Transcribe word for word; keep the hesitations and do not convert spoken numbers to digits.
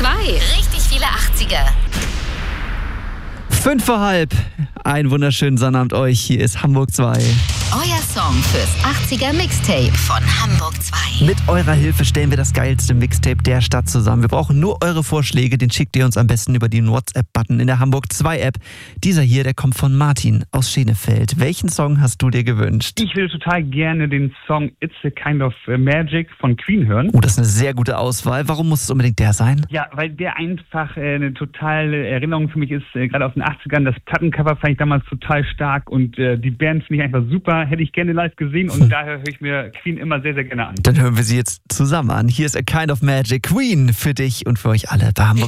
zwei. Richtig viele achtziger. Fünf vor halb. Einen wunderschönen Sonnabend euch. Hier ist Hamburg zwei. Euer Song fürs achtziger Mixtape von Hamburg zwei. Mit eurer Hilfe stellen wir das geilste Mixtape der Stadt zusammen. Wir brauchen nur eure Vorschläge. Den schickt ihr uns am besten über den WhatsApp-Button in der Hamburg zwei App. Dieser hier, der kommt von Martin aus Schenefeld. Welchen Song hast du dir gewünscht? Ich würde total gerne den Song It's a Kind of Magic von Queen hören. Oh, das ist eine sehr gute Auswahl. Warum muss es unbedingt der sein? Ja, weil der einfach äh, eine totale Erinnerung für mich ist, äh, gerade aus den achtzigern. Das Plattencover fand ich damals total stark und äh, die Band finde ich einfach super. Hätte ich gerne live gesehen und daher höre ich mir Queen immer sehr, sehr gerne an. Dann hören wir sie jetzt zusammen an. Hier ist A Kind of Magic, Queen, für dich und für euch alle bei Hamburg.